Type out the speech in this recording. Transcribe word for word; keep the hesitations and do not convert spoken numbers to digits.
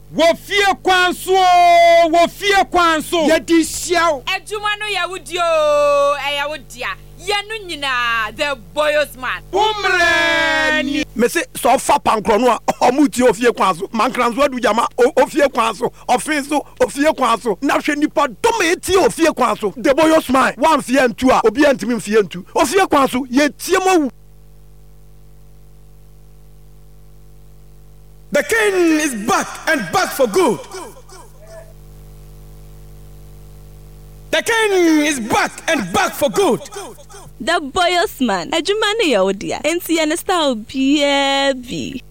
wo fie kwan so wo fie kwan so ye di hyiaw adwuma no ya wodio e ya wodia ye no nyina the boys man umrani me se so fa pankro no a omuti ofie kwan so mankranzo adu jama ofie kwan so ofin so ofie kwan so na hwe nipa dom eti ofie kwan so the boys man wan fie ntu a obi antimi mfie ntu ofie kwan so ye tie mo. The king is back and back for good. The king is back and back for good. The boys man, adwuma ne ya odia. Enti ya ne style B B.